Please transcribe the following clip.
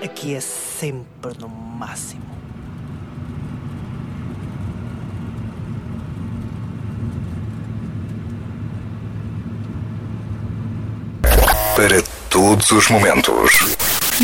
aqui é sempre no máximo. Para todos os momentos,